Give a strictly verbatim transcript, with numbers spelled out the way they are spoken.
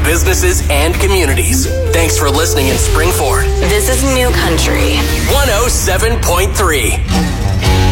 businesses, and communities. Thanks for listening in Springford. This is New Country one oh seven point three.